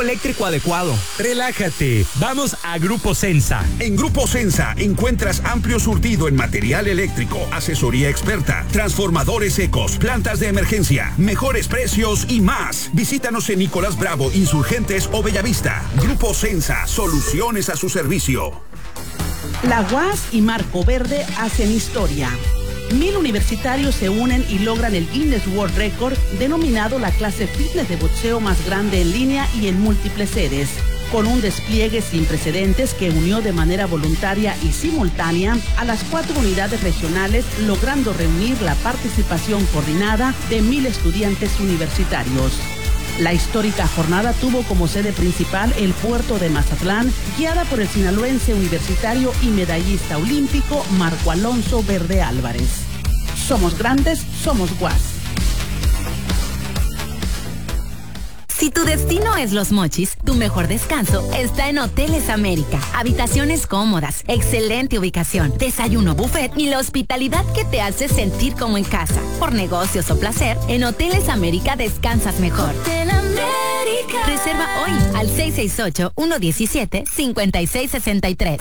equipo eléctrico adecuado. Relájate, vamos a Grupo Sensa. En Grupo Sensa encuentras amplio surtido en material eléctrico, asesoría experta, transformadores secos, plantas de emergencia, mejores precios y más. Visítanos en Nicolás Bravo, Insurgentes o Bellavista. Grupo Sensa, soluciones a su servicio. La UAS y Marco Verde hacen historia. 1000 universitarios se unen y logran el Guinness World Record, denominado la clase fitness de boxeo más grande en línea y en múltiples sedes. Con un despliegue sin precedentes que unió de manera voluntaria y simultánea a las 4 unidades regionales, logrando reunir la participación coordinada de 1000 estudiantes universitarios. La histórica jornada tuvo como sede principal el puerto de Mazatlán, guiada por el sinaloense universitario y medallista olímpico Marco Alonso Verde Álvarez. Somos grandes, somos UAS. Si tu destino es Los Mochis, tu mejor descanso está en Hoteles América. Habitaciones cómodas, excelente ubicación, desayuno buffet y la hospitalidad que te hace sentir como en casa. Por negocios o placer, en Hoteles América descansas mejor. Hotel América. Reserva hoy al 668-117-5663.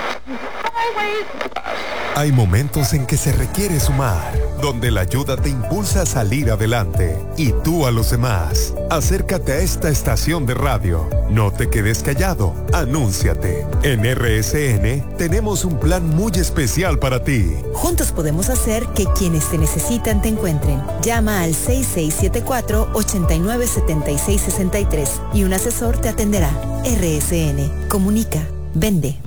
Hay momentos en que se requiere sumar, donde la ayuda te impulsa a salir adelante y tú a los demás. Acércate a esta estación de radio. No te quedes callado. Anúnciate. En RSN tenemos un plan muy especial para ti. Juntos podemos hacer que quienes te necesitan te encuentren. Llama al 6674-897663 y un asesor te atenderá. RSN. Comunica. Vende.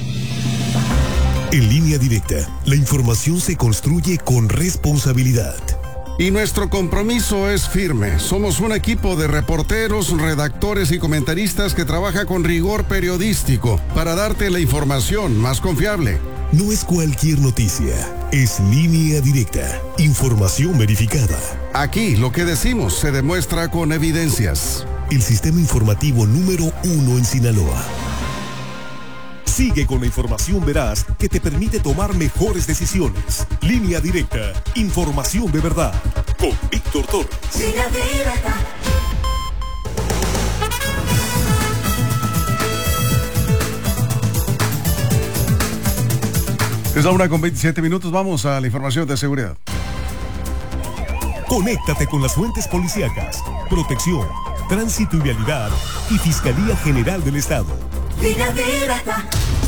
En Línea Directa, la información se construye con responsabilidad. Y nuestro compromiso es firme. Somos un equipo de reporteros, redactores y comentaristas que trabaja con rigor periodístico para darte la información más confiable. No es cualquier noticia, es Línea Directa, información verificada. Aquí lo que decimos se demuestra con evidencias. El sistema informativo número 1 en Sinaloa. Sigue con la información veraz que te permite tomar mejores decisiones. Línea Directa, información de verdad. Con Víctor Torres. Línea Directa. Es la 1:27. Vamos a la información de seguridad. Conéctate con las fuentes policíacas, protección, tránsito y vialidad y Fiscalía General del Estado. Línea Directa.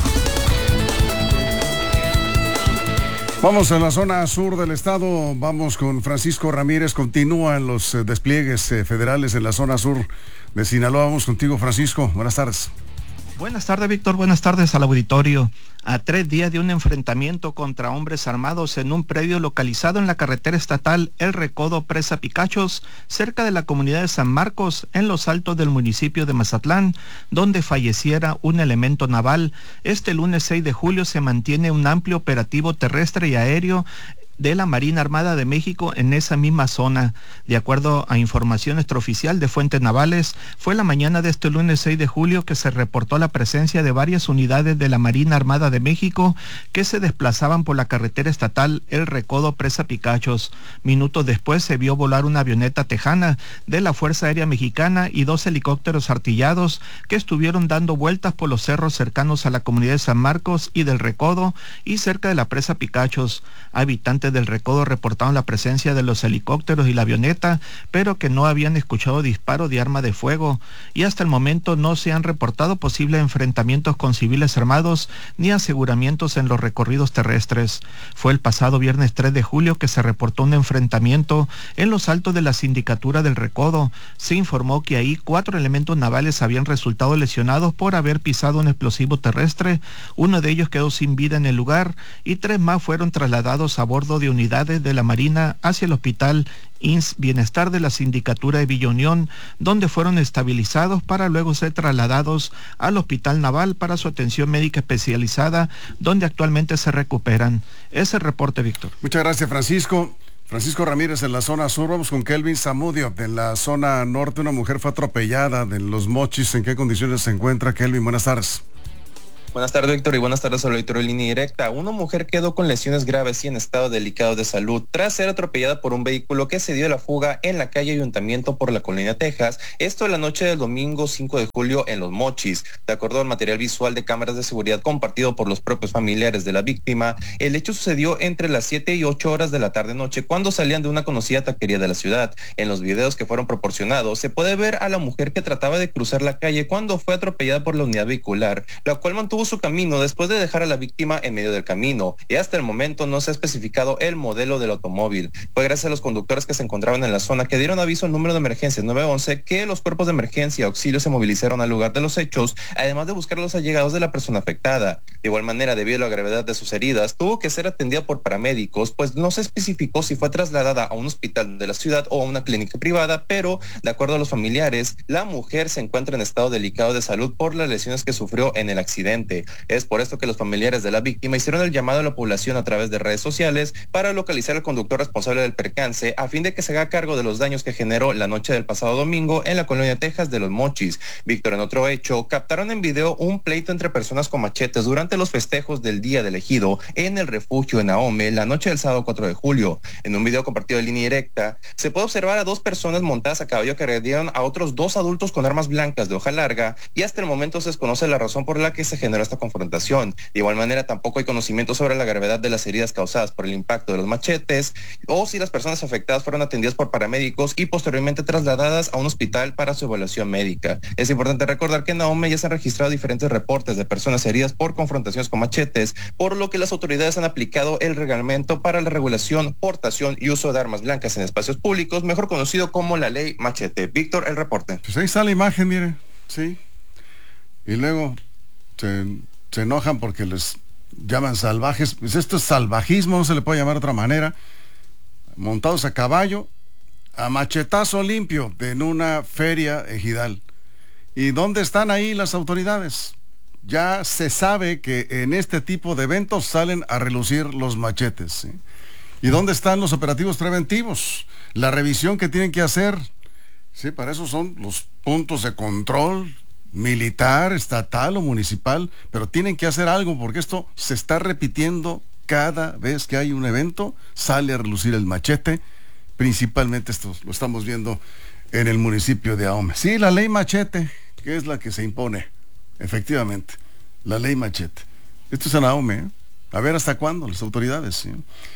Vamos a la zona sur del estado, vamos con Francisco Ramírez. Continúan los despliegues federales en la zona sur de Sinaloa. Vamos contigo, Francisco. Buenas tardes. Buenas tardes, Víctor. Buenas tardes al auditorio. A 3 días de un enfrentamiento contra hombres armados en un predio localizado en la carretera estatal El Recodo Presa Picachos, cerca de la comunidad de San Marcos, en los altos del municipio de Mazatlán, donde falleciera un elemento naval, este lunes 6 de julio se mantiene un amplio operativo terrestre y aéreo de la Marina Armada de México en esa misma zona. De acuerdo a información extraoficial de fuentes navales, fue la mañana de este lunes 6 de julio que se reportó la presencia de varias unidades de la Marina Armada de México que se desplazaban por la carretera estatal El Recodo Presa Picachos. Minutos después se vio volar una avioneta tejana de la Fuerza Aérea Mexicana y 2 helicópteros artillados que estuvieron dando vueltas por los cerros cercanos a la comunidad de San Marcos y del Recodo y cerca de la Presa Picachos. Habitantes del Recodo reportaron la presencia de los helicópteros y la avioneta, pero que no habían escuchado disparo de arma de fuego, y hasta el momento no se han reportado posibles enfrentamientos con civiles armados ni aseguramientos en los recorridos terrestres. Fue el pasado viernes 3 de julio que se reportó un enfrentamiento en los altos de la sindicatura del Recodo. Se informó que ahí 4 elementos navales habían resultado lesionados por haber pisado un explosivo terrestre. Uno de ellos quedó sin vida en el lugar y 3 más fueron trasladados a bordo de unidades de la Marina hacia el hospital INS Bienestar de la Sindicatura de Villa Unión, donde fueron estabilizados para luego ser trasladados al Hospital Naval para su atención médica especializada, donde actualmente se recuperan. Ese reporte, Víctor. Muchas gracias, Francisco. Francisco Ramírez en la zona sur. Vamos con Kelvin Zamudio en la zona norte. Una mujer fue atropellada de Los Mochis. ¿En qué condiciones se encuentra, Kelvin? Buenas tardes. Buenas tardes, Víctor, y buenas tardes al auditorio de Línea Directa. Una mujer quedó con lesiones graves y en estado delicado de salud tras ser atropellada por un vehículo que se dio a la fuga en la calle Ayuntamiento por la Colonia Texas. Esto en la noche del domingo 5 de julio en Los Mochis. De acuerdo al material visual de cámaras de seguridad compartido por los propios familiares de la víctima, el hecho sucedió entre las 7 y 8 horas de la tarde-noche cuando salían de una conocida taquería de la ciudad. En los videos que fueron proporcionados se puede ver a la mujer que trataba de cruzar la calle cuando fue atropellada por la unidad vehicular, la cual mantuvo su camino después de dejar a la víctima en medio del camino, y hasta el momento no se ha especificado el modelo del automóvil. Fue gracias a los conductores que se encontraban en la zona que dieron aviso al número de emergencia 911 que los cuerpos de emergencia y auxilio se movilizaron al lugar de los hechos, además de buscar a los allegados de la persona afectada. De igual manera, debido a la gravedad de sus heridas, tuvo que ser atendida por paramédicos, pues no se especificó si fue trasladada a un hospital de la ciudad o a una clínica privada, pero de acuerdo a los familiares, la mujer se encuentra en estado delicado de salud por las lesiones que sufrió en el accidente. Es por esto que los familiares de la víctima hicieron el llamado a la población a través de redes sociales para localizar al conductor responsable del percance a fin de que se haga cargo de los daños que generó la noche del pasado domingo en la Colonia Texas de Los Mochis. Víctor, en otro hecho, captaron en video un pleito entre personas con machetes durante los festejos del Día del Ejido en el refugio en Ahome la noche del sábado 4 de julio. En un video compartido de Línea Directa, se puede observar a dos personas montadas a caballo que agredieron a otros dos adultos con armas blancas de hoja larga, y hasta el momento se desconoce la razón por la que se generó esta confrontación. De igual manera, tampoco hay conocimiento sobre la gravedad de las heridas causadas por el impacto de los machetes o si las personas afectadas fueron atendidas por paramédicos y posteriormente trasladadas a un hospital para su evaluación médica. Es importante recordar que en Ahome ya se han registrado diferentes reportes de personas heridas por confrontaciones con machetes, por lo que las autoridades han aplicado el reglamento para la regulación, portación y uso de armas blancas en espacios públicos, mejor conocido como la ley machete. Víctor, el reporte. Pues ahí está la imagen, mire, sí. Y luego se enojan porque les llaman salvajes. Pues esto es salvajismo, no se le puede llamar de otra manera. Montados a caballo, a machetazo limpio, en una feria ejidal. ¿Y dónde están ahí las autoridades? Ya se sabe que en este tipo de eventos salen a relucir los machetes, ¿sí? ¿Y dónde están los operativos preventivos? La revisión que tienen que hacer. Sí, para eso son los puntos de control militar, estatal o municipal, pero tienen que hacer algo porque esto se está repitiendo cada vez que hay un evento, sale a relucir el machete, principalmente esto lo estamos viendo en el municipio de Ahome. Sí, la ley machete, que es la que se impone, efectivamente, la ley machete. Esto es en Ahome, ¿eh? A ver hasta cuándo las autoridades, ¿sí?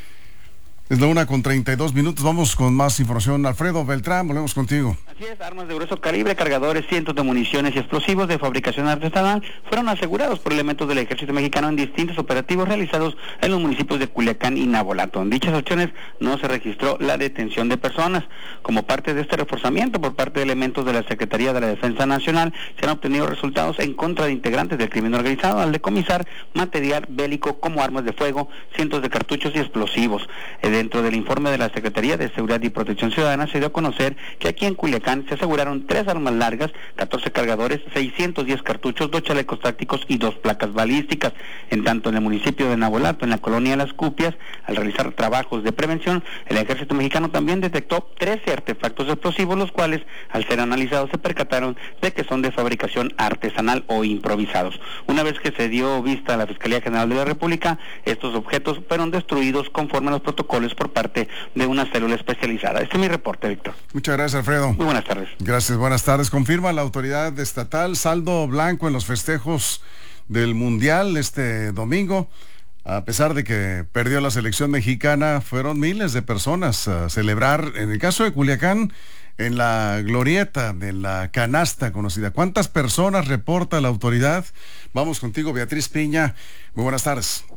Es la 1:32. Vamos con más información. Alfredo Beltrán, volvemos contigo. Así es, armas de grueso calibre, cargadores, cientos de municiones y explosivos de fabricación artesanal fueron asegurados por elementos del Ejército Mexicano en distintos operativos realizados en los municipios de Culiacán y Navolato. En dichas acciones no se registró la detención de personas. Como parte de este reforzamiento por parte de elementos de la Secretaría de la Defensa Nacional, se han obtenido resultados en contra de integrantes del crimen organizado al decomisar material bélico como armas de fuego, cientos de cartuchos y explosivos. Dentro del informe de la Secretaría de Seguridad y Protección Ciudadana se dio a conocer que aquí en Culiacán se aseguraron 3 armas largas, 14 cargadores, 610 cartuchos, 2 chalecos tácticos y 2 placas balísticas. En tanto, en el municipio de Navolato, en la colonia Las Cupias, al realizar trabajos de prevención, el Ejército Mexicano también detectó 13 artefactos explosivos, los cuales, al ser analizados, se percataron de que son de fabricación artesanal o improvisados. Una vez que se dio vista a la Fiscalía General de la República, estos objetos fueron destruidos conforme a los protocolos por parte de una célula especializada. Este es mi reporte, Víctor. Muchas gracias, Alfredo. Muy buenas tardes. Gracias, buenas tardes. Confirma la autoridad estatal saldo blanco en los festejos del Mundial este domingo. A pesar de que perdió la selección mexicana, fueron miles de personas a celebrar, en el caso de Culiacán, en la glorieta de la canasta conocida. ¿Cuántas personas reporta la autoridad? Vamos contigo, Beatriz Piña. Muy buenas tardes.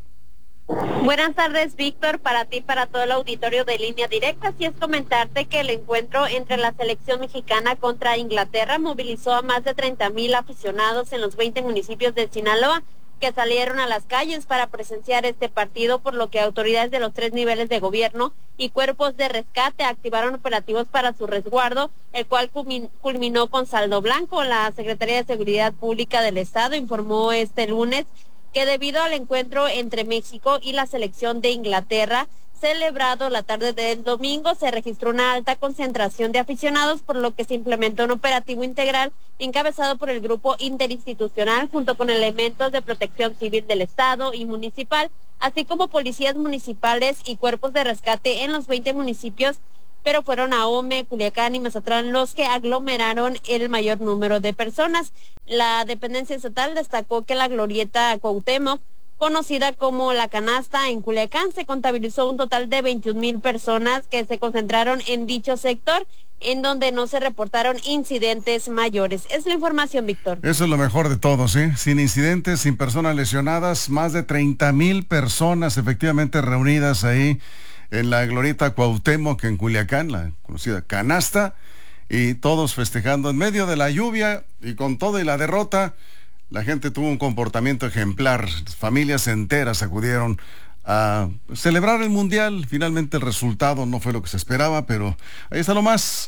Buenas tardes, Víctor, para ti, para todo el auditorio de Línea Directa. Así es, comentarte que el encuentro entre la selección mexicana contra Inglaterra movilizó a más de 30,000 aficionados en los 20 municipios de Sinaloa, que salieron a las calles para presenciar este partido, por lo que autoridades de los 3 niveles de gobierno y cuerpos de rescate activaron operativos para su resguardo, el cual culminó con saldo blanco. La Secretaría de Seguridad Pública del Estado informó este lunes que debido al encuentro entre México y la selección de Inglaterra, celebrado la tarde del domingo. Se registró una alta concentración de aficionados, por lo que se implementó un operativo integral encabezado por el grupo interinstitucional junto con elementos de protección civil del estado y municipal, así como policías municipales y cuerpos de rescate en los 20 municipios, pero fueron Ahome, Culiacán y Mazatlán los que aglomeraron el mayor número de personas. La dependencia estatal destacó que la glorieta Cuauhtémoc, conocida como La Canasta en Culiacán, se contabilizó un total de 21,000 personas que se concentraron en dicho sector, en donde no se reportaron incidentes mayores. Es la información, Víctor. Eso es lo mejor de todo, ¿sí? Sin incidentes, sin personas lesionadas, más de 30,000 personas efectivamente reunidas ahí en la glorieta Cuauhtémoc en Culiacán, la conocida Canasta, y todos festejando en medio de la lluvia y con todo y la derrota. La gente tuvo un comportamiento ejemplar, familias enteras acudieron a celebrar el Mundial. Finalmente el resultado no fue lo que se esperaba, pero ahí está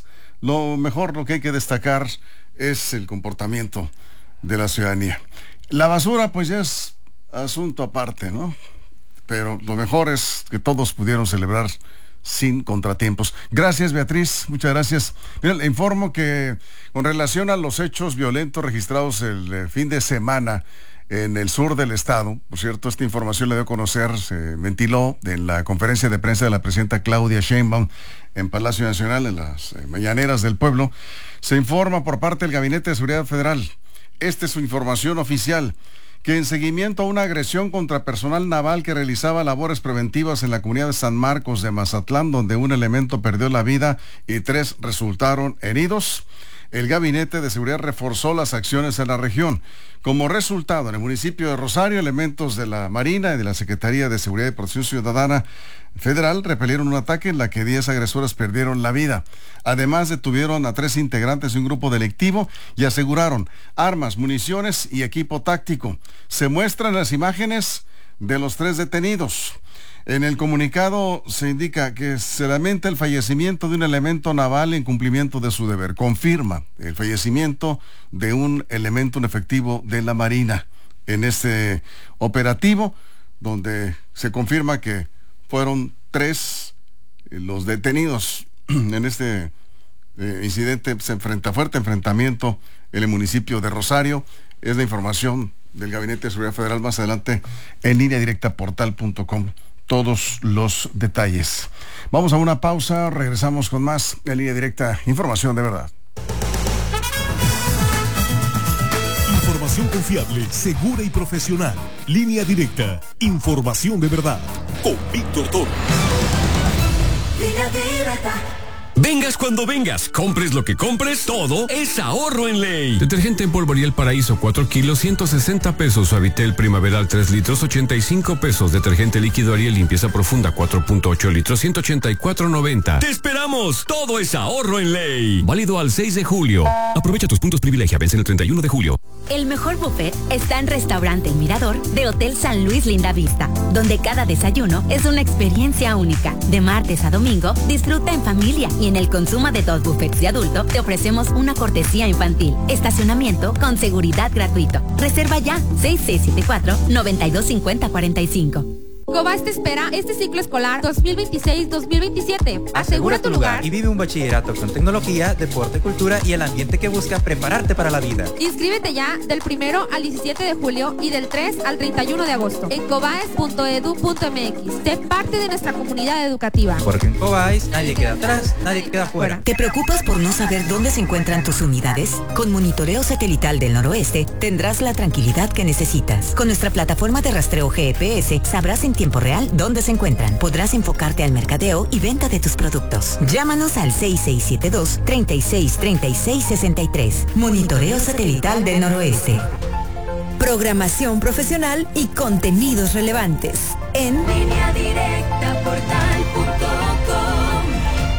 lo mejor, lo que hay que destacar es el comportamiento de la ciudadanía. La basura pues ya es asunto aparte, ¿no? Pero lo mejor es que todos pudieron celebrar sin contratiempos. Gracias, Beatriz, muchas gracias. Mira, le informo que con relación a los hechos violentos registrados el fin de semana en el sur del estado, por cierto, esta información la dio a conocer, se ventiló en la conferencia de prensa de la presidenta Claudia Sheinbaum en Palacio Nacional, en las mañaneras del pueblo. Se informa por parte del Gabinete de Seguridad Federal, esta es su información oficial, que en seguimiento a una agresión contra personal naval que realizaba labores preventivas en la comunidad de San Marcos de Mazatlán, donde un elemento perdió la vida y 3 resultaron heridos, el Gabinete de Seguridad reforzó las acciones en la región. Como resultado, en el municipio de Rosario, elementos de la Marina y de la Secretaría de Seguridad y Protección Ciudadana Federal repelieron un ataque en la que 10 agresores perdieron la vida. Además, detuvieron a 3 integrantes de un grupo delictivo y aseguraron armas, municiones y equipo táctico. Se muestran las imágenes de los 3 detenidos. En el comunicado se indica que se lamenta el fallecimiento de un elemento naval en cumplimiento de su deber. Confirma el fallecimiento de un efectivo de la Marina en este operativo, donde se confirma que fueron 3 los detenidos en este incidente, fuerte enfrentamiento en el municipio de Rosario. Es la información del Gabinete de Seguridad Federal. Más adelante en línea directa portal.com todos los detalles. Vamos a una pausa, regresamos con más en línea directa, información de verdad. Información confiable, segura y profesional. Línea directa, información de verdad. Con Víctor Toro. Línea directa. Vengas cuando vengas, compres lo que compres, todo es ahorro en ley. Detergente en polvo Ariel Paraíso 4 kilos, 160 pesos. Suavitel Primaveral 3 litros, 85 pesos. Detergente líquido Ariel Limpieza Profunda 4.8 litros, 184.90. ¡Te esperamos! Todo es ahorro en ley. Válido al 6 de julio. Aprovecha tus puntos privilegia, vence el 31 de julio. El mejor buffet está en Restaurante El Mirador de Hotel San Luis Linda Vista, donde cada desayuno es una experiencia única. De martes a domingo, disfruta en familia y en el consumo de 2 buffets de adulto te ofrecemos una cortesía infantil. Estacionamiento con seguridad gratuito. Reserva ya 6674-925045. Cobás te espera este ciclo escolar 2026-2027. Asegura tu lugar y vive un bachillerato con tecnología, deporte, cultura y el ambiente que busca prepararte para la vida. Inscríbete ya del 1 al 17 de julio y del 3 al 31 de agosto en cobaes.edu.mx. Sé parte de nuestra comunidad educativa. Porque en Cobáis nadie queda atrás, nadie queda fuera. ¿Te preocupas por no saber dónde se encuentran tus unidades? Con Monitoreo Satelital del Noroeste tendrás la tranquilidad que necesitas. Con nuestra plataforma de rastreo GPS sabrás en tiempo real dónde se encuentran. Podrás enfocarte al mercadeo y venta de tus productos. Llámanos al 6672-363663. Monitoreo Satelital del Noroeste. Programación profesional y contenidos relevantes en Línea Directa portal.com.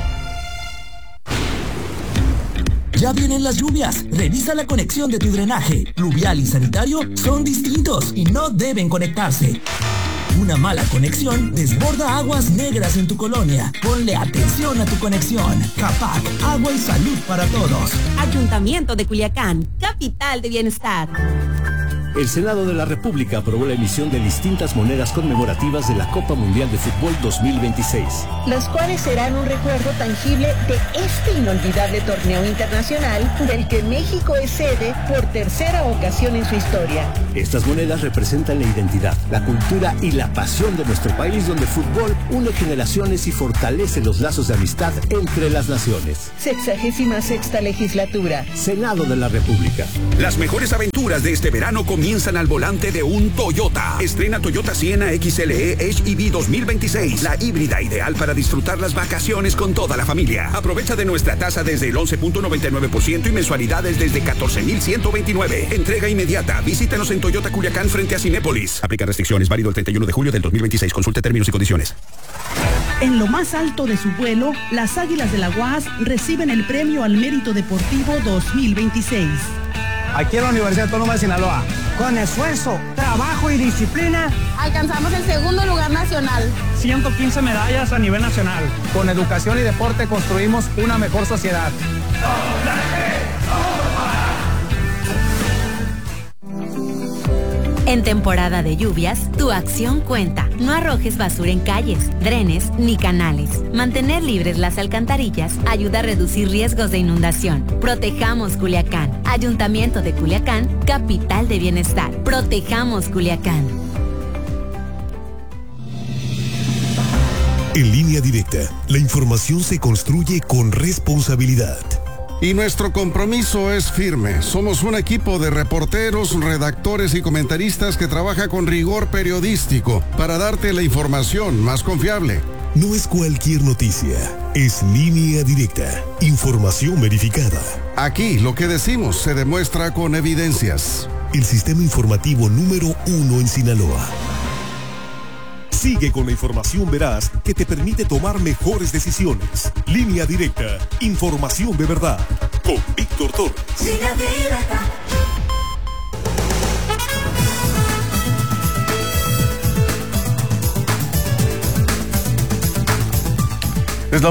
Ya vienen las lluvias. Revisa la conexión de tu drenaje. Pluvial y sanitario son distintos y no deben conectarse. Una mala conexión desborda aguas negras en tu colonia. Ponle atención a tu conexión. CAPAC, agua y salud para todos. Ayuntamiento de Culiacán, capital de bienestar. El Senado de la República aprobó la emisión de distintas monedas conmemorativas de la Copa Mundial de Fútbol 2026. Las cuales serán un recuerdo tangible de este inolvidable torneo internacional del que México es sede por tercera ocasión en su historia. Estas monedas representan la identidad, la cultura y la pasión de nuestro país, donde el fútbol une generaciones y fortalece los lazos de amistad entre las naciones. 66ª legislatura. Senado de la República. Las mejores aventuras de este verano comienzan al volante de un Toyota. Estrena Toyota Sienna XLE HEV 2026, la híbrida ideal para disfrutar las vacaciones con toda la familia. Aprovecha de nuestra tasa desde el 11.99% y mensualidades desde 14,129. Entrega inmediata. Visítanos en Toyota Culiacán frente a Cinépolis. Aplica restricciones, válido el 31 de julio del 2026. Consulte términos y condiciones. En lo más alto de su vuelo, las Águilas de la UAS reciben el Premio al Mérito Deportivo 2026. Aquí en la Universidad Autónoma de Sinaloa, con esfuerzo, trabajo y disciplina, alcanzamos el segundo lugar nacional. 115 medallas a nivel nacional. Con educación y deporte construimos una mejor sociedad. En temporada de lluvias, tu acción cuenta. No arrojes basura en calles, drenes ni canales. Mantener libres las alcantarillas ayuda a reducir riesgos de inundación. Protejamos Culiacán. Ayuntamiento de Culiacán, capital de bienestar. Protejamos Culiacán. En Línea Directa, la información se construye con responsabilidad. Y nuestro compromiso es firme. Somos un equipo de reporteros, redactores y comentaristas que trabaja con rigor periodístico para darte la información más confiable. No es cualquier noticia, es Línea Directa, información verificada. Aquí lo que decimos se demuestra con evidencias. El sistema informativo número 1 en Sinaloa. Sigue con la información veraz que te permite tomar mejores decisiones. Línea Directa, información de verdad. Con Víctor Torres. Línea Directa. Es la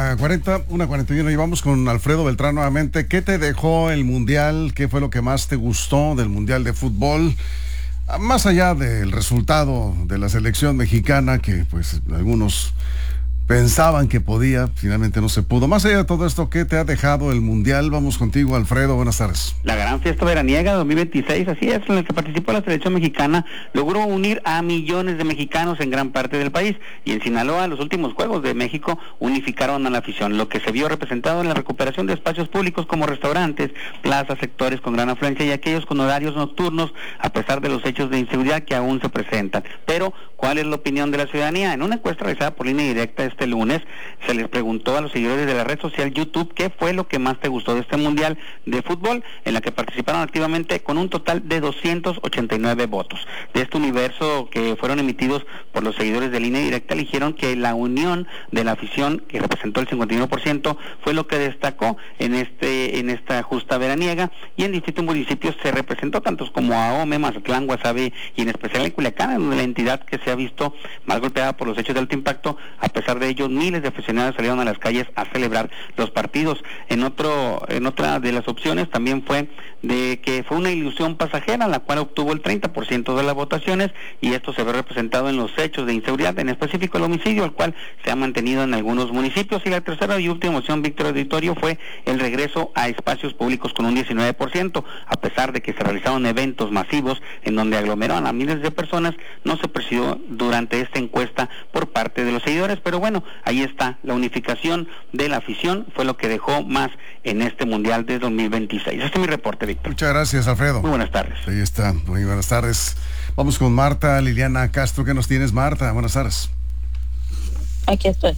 1:41 y vamos con Alfredo Beltrán nuevamente. ¿Qué te dejó el Mundial? ¿Qué fue lo que más te gustó del Mundial de Fútbol? Más allá del resultado de la selección mexicana, que pues algunos pensaban que podía, finalmente no se pudo. Más allá de todo esto, ¿qué te ha dejado el Mundial? Vamos contigo, Alfredo, buenas tardes. La gran fiesta veraniega 2026, así es, en la que participó la selección mexicana, logró unir a millones de mexicanos en gran parte del país, y en Sinaloa los últimos Juegos de México unificaron a la afición, lo que se vio representado en la recuperación de espacios públicos como restaurantes, plazas, sectores con gran afluencia y aquellos con horarios nocturnos, a pesar de los hechos de inseguridad que aún se presentan. Pero, ¿cuál es la opinión de la ciudadanía? En una encuesta realizada por Línea Directa este lunes, se les preguntó a los seguidores de la red social YouTube qué fue lo que más te gustó de este Mundial de Fútbol, en la que participaron activamente con un total de 289 votos. De este universo que fueron emitidos por los seguidores de Línea Directa, eligieron que la unión de la afición, que representó el 51%, fue lo que destacó en esta justa veraniega, y en distintos municipios se representó, tantos como Ahome, Mazatlán, Guasave y en especial en Culiacán, en la entidad que se ha visto más golpeada por los hechos de alto impacto. A pesar de ello, miles de aficionados salieron a las calles a celebrar los partidos. En otra de las opciones también fue de que fue una ilusión pasajera, la cual obtuvo el 30% de las votaciones, y esto se ve representado en los hechos de inseguridad, en específico el homicidio, el cual se ha mantenido en algunos municipios. Y la tercera y última opción, Víctor Auditorio, fue el regreso a espacios públicos con un 19%. A pesar de que se realizaron eventos masivos en donde aglomeraron a miles de personas, no se percibió durante esta encuesta por parte de los seguidores. Pero bueno, ahí está, la unificación de la afición fue lo que dejó más en este Mundial de 2026. Este es mi reporte, Víctor. Muchas gracias, Alfredo. Muy buenas tardes. Ahí está, muy buenas tardes. Vamos con Marta Liliana Castro. ¿Qué nos tienes, Marta? Buenas tardes. Aquí estoy.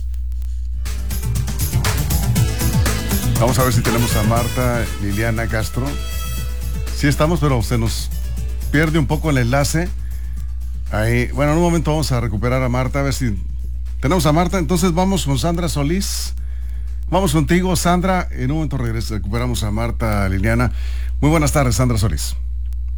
Vamos a ver si tenemos a Marta Liliana Castro. Sí estamos, pero se nos pierde un poco el enlace. Ahí, bueno, en un momento vamos a recuperar a Marta, a ver si tenemos a Marta. Entonces vamos con Sandra Solís. Vamos contigo, Sandra. En un momento recuperamos a Marta Liliana. Muy buenas tardes, Sandra Solís. Buenas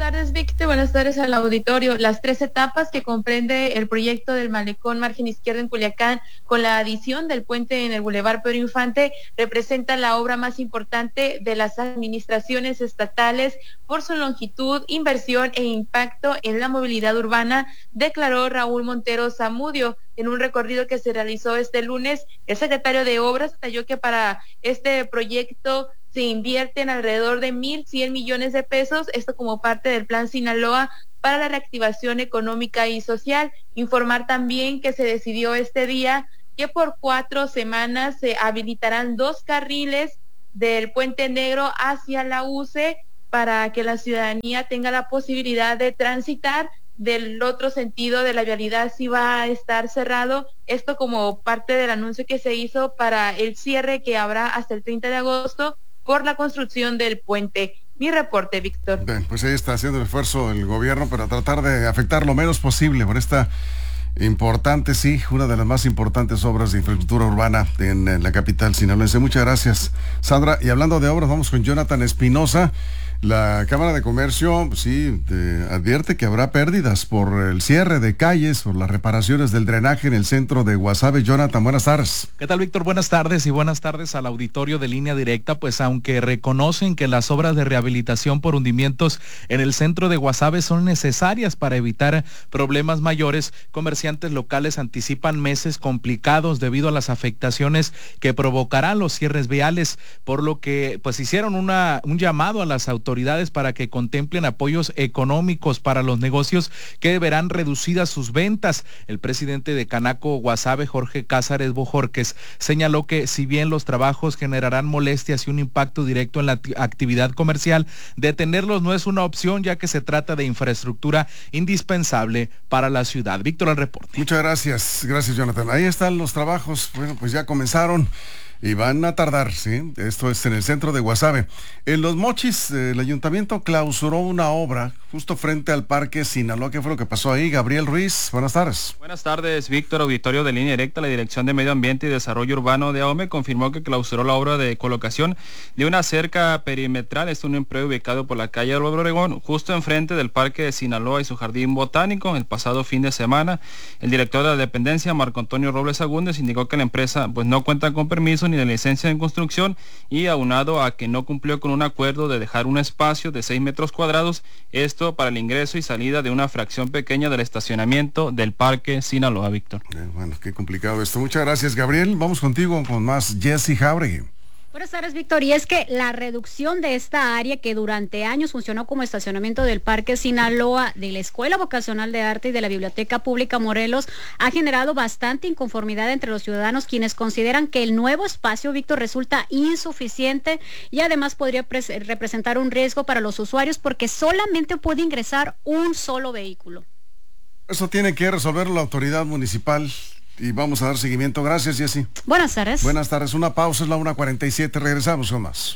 tardes, Víctor. Buenas tardes al auditorio. Las 3 etapas que comprende el proyecto del malecón margen izquierda en Culiacán, con la adición del puente en el Boulevard Pedro Infante, representan la obra más importante de las administraciones estatales por su longitud, inversión e impacto en la movilidad urbana, declaró Raúl Montero Zamudio. En un recorrido que se realizó este lunes, el secretario de Obras detalló que para este proyecto se invierten alrededor de 1,100 millones de pesos, esto como parte del Plan Sinaloa para la reactivación económica y social. Informar también que se decidió este día que por 4 semanas se habilitarán 2 carriles del Puente Negro hacia la UCE para que la ciudadanía tenga la posibilidad de transitar. Del otro sentido de la vialidad sí va a estar cerrado, esto como parte del anuncio que se hizo para el cierre que habrá hasta el 30 de agosto por la construcción del puente. Mi reporte, Víctor. Bien, pues ahí está haciendo el esfuerzo el gobierno para tratar de afectar lo menos posible por esta importante, sí, una de las más importantes obras de infraestructura urbana en la capital sinaloense. Muchas gracias, Sandra. Y hablando de obras, vamos con Jonathan Espinosa. La Cámara de Comercio, sí, advierte que habrá pérdidas por el cierre de calles, por las reparaciones del drenaje en el centro de Guasave. Jonathan, buenas tardes. ¿Qué tal, Víctor? Buenas tardes y buenas tardes al auditorio de Línea Directa. Pues aunque reconocen que las obras de rehabilitación por hundimientos en el centro de Guasave son necesarias para evitar problemas mayores, comerciantes locales anticipan meses complicados debido a las afectaciones que provocarán los cierres viales, por lo que pues hicieron un llamado a las autoridades para que contemplen apoyos económicos para los negocios que verán reducidas sus ventas. El presidente de Canaco Guasave, Jorge Cázares Bojorques, señaló que si bien los trabajos generarán molestias y un impacto directo en la actividad comercial, detenerlos no es una opción, ya que se trata de infraestructura indispensable para la ciudad. Víctor, al reporte. Muchas gracias. Gracias, Jonathan. Ahí están los trabajos. Bueno, pues ya comenzaron y van a tardar, ¿sí? Esto es en el centro de Guasave. En Los Mochis, el ayuntamiento clausuró una obra justo frente al Parque Sinaloa. ¿Qué fue lo que pasó ahí? Gabriel Ruiz, buenas tardes. Buenas tardes, Víctor. Auditorio de Línea Directa. La Dirección de Medio Ambiente y Desarrollo Urbano de AOME confirmó que clausuró la obra de colocación de una cerca perimetral. Es un empleo ubicado por la calle Álvaro Obregón, justo enfrente del Parque de Sinaloa y su jardín botánico. El pasado fin de semana, el director de la dependencia, Marco Antonio Robles Agúndez, indicó que la empresa pues no cuenta con permiso ni de licencia de construcción, y aunado a que no cumplió con un acuerdo de dejar un espacio de 6 metros cuadrados, esto para el ingreso y salida de una fracción pequeña del estacionamiento del Parque Sinaloa, Víctor. Bueno, qué complicado esto. Muchas gracias, Gabriel. Vamos contigo con más. Jessy Jauregui. Buenas tardes, Víctor. Y es que la reducción de esta área que durante años funcionó como estacionamiento del Parque Sinaloa, de la Escuela Vocacional de Arte y de la Biblioteca Pública Morelos ha generado bastante inconformidad entre los ciudadanos, quienes consideran que el nuevo espacio, Víctor, resulta insuficiente y además podría representar un riesgo para los usuarios porque solamente puede ingresar un solo vehículo. Eso tiene que resolver la autoridad municipal. Y vamos a dar seguimiento. Gracias, Jessy. Buenas tardes. Buenas tardes. Una pausa, es la 1:47. Regresamos con más.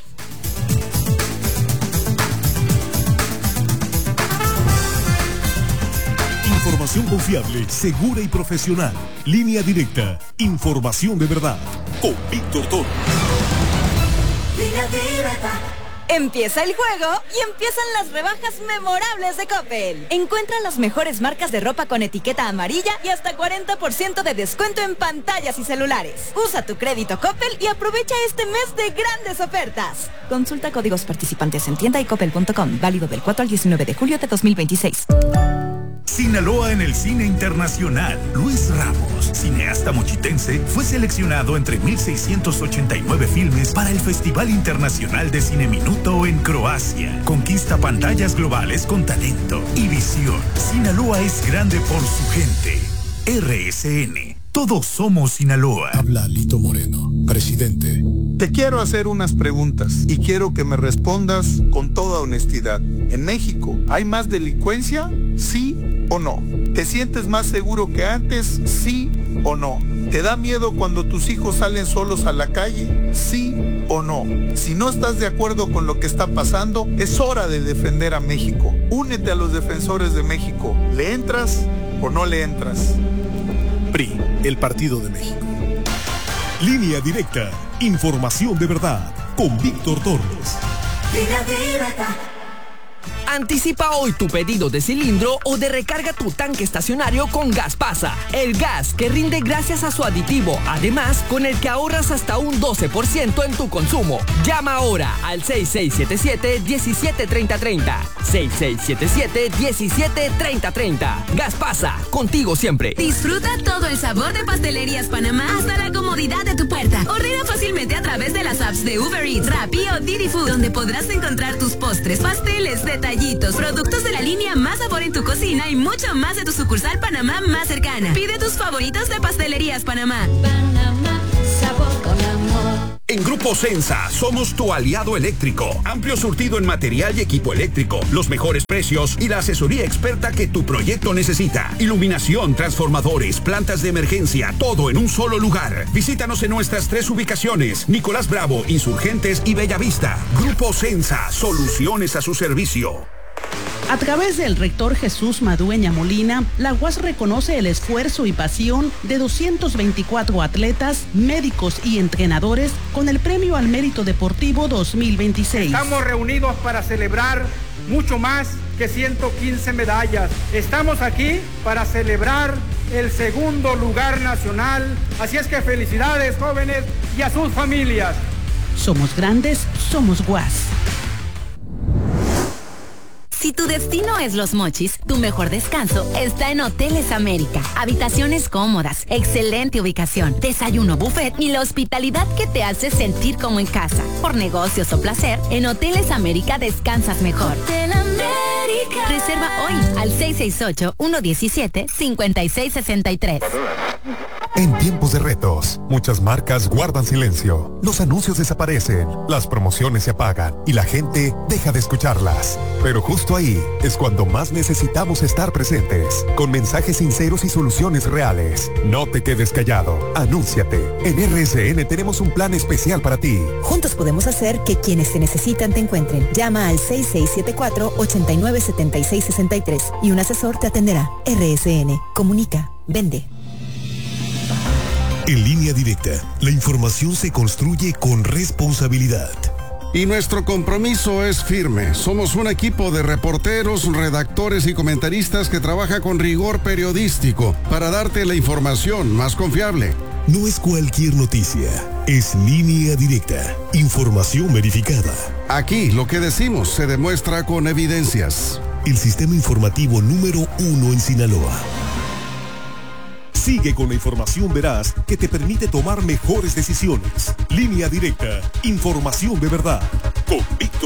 Información confiable, segura y profesional. Línea Directa. Información de verdad. Con Víctor Toro. Línea Directa. Empieza el juego y empiezan las rebajas memorables de Coppel. Encuentra las mejores marcas de ropa con etiqueta amarilla y hasta 40% de descuento en pantallas y celulares. Usa tu crédito Coppel y aprovecha este mes de grandes ofertas. Consulta códigos participantes en tienda y coppel.com. Válido del 4 al 19 de julio de 2026. Sinaloa en el cine internacional. Luis Ramos, cineasta mochitense, fue seleccionado entre 1,689 filmes para el Festival Internacional de Cine Minuto en Croacia. Conquista pantallas globales con talento y visión. Sinaloa es grande por su gente. RSN. Todos somos Sinaloa. Habla Lito Moreno, presidente. Te quiero hacer unas preguntas y quiero que me respondas con toda honestidad. ¿En México hay más delincuencia? ¿Sí o no? ¿Te sientes más seguro que antes? ¿Sí o no? ¿Te da miedo cuando tus hijos salen solos a la calle? ¿Sí o no? Si no estás de acuerdo con lo que está pasando, es hora de defender a México. Únete a los defensores de México. ¿Le entras o no le entras? PRI, el Partido de México. Línea Directa. Información de verdad. Con Víctor Torres. Línea Directa. Anticipa hoy tu pedido de cilindro o de recarga tu tanque estacionario con Gaspasa, el gas que rinde gracias a su aditivo, además con el que ahorras hasta un 12% en tu consumo. Llama ahora al 6677-1730. 6677-1730. Gaspasa, contigo siempre. Disfruta todo el sabor de Pastelerías Panamá hasta la comodidad de tu puerta. Ordena fácilmente a través de las apps de Uber Eats, Rappi o Didi Food, donde podrás encontrar tus postres, pasteles, detallitos, productos de la línea Más Sabor en tu cocina y mucho más de tu sucursal Panamá más cercana. Pide tus favoritos de Pastelerías Panamá. Panamá, sabor con amor. En Grupo Sensa somos tu aliado eléctrico. Amplio surtido en material y equipo eléctrico, los mejores precios y la asesoría experta que tu proyecto necesita. Iluminación, transformadores, plantas de emergencia, todo en un solo lugar. Visítanos en nuestras 3 ubicaciones: Nicolás Bravo, Insurgentes y Bellavista. Grupo Sensa, soluciones a su servicio. A través del rector Jesús Madueña Molina, la UAS reconoce el esfuerzo y pasión de 224 atletas, médicos y entrenadores con el Premio al Mérito Deportivo 2026. Estamos reunidos para celebrar mucho más que 115 medallas. Estamos aquí para celebrar el 2º lugar nacional. Así es que felicidades, jóvenes, y a sus familias. Somos grandes, somos UAS. Si tu destino es Los Mochis, tu mejor descanso está en Hoteles América. Habitaciones cómodas, excelente ubicación, desayuno buffet y la hospitalidad que te hace sentir como en casa. Por negocios o placer, en Hoteles América descansas mejor. Hotel América. Reserva hoy al 668-117-5663. En tiempos de retos, muchas marcas guardan silencio. Los anuncios desaparecen, las promociones se apagan y la gente deja de escucharlas. Pero justo ahí es cuando más necesitamos estar presentes, con mensajes sinceros y soluciones reales. No te quedes callado, anúnciate. En RSN tenemos un plan especial para ti. Juntos podemos hacer que quienes te necesitan te encuentren. Llama al 6674-897663 y un asesor te atenderá. RSN, comunica, vende. En Línea Directa, la información se construye con responsabilidad. Y nuestro compromiso es firme. Somos un equipo de reporteros, redactores y comentaristas que trabaja con rigor periodístico para darte la información más confiable. No es cualquier noticia, es Línea Directa, información verificada. Aquí lo que decimos se demuestra con evidencias. El sistema informativo número 1 en Sinaloa. Sigue con la información veraz que te permite tomar mejores decisiones. Línea Directa, información de verdad. Con Víctor